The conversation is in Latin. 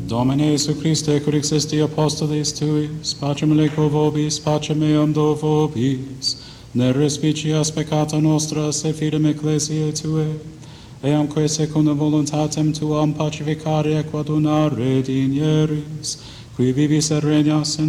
Domine Iesu Christe, cur existi apostolis tuis, pacem leco vobis, pacem meam do vobis, ne respicias peccata nostra, se fidem ecclesiae Tue, eamque secundum voluntatem Tuam pacificare et quadunare digneris, qui vivis et regnas in